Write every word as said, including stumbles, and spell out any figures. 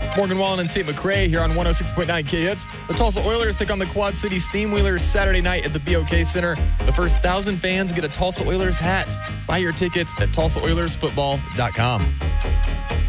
Morgan Wallen and Tate McRae here on one oh six point nine K Hits. The Tulsa Oilers take on the Quad City Steamwheelers Saturday night at the B O K Center. The first one thousand fans get a Tulsa Oilers hat. Buy your tickets at tulsa oilers football dot com.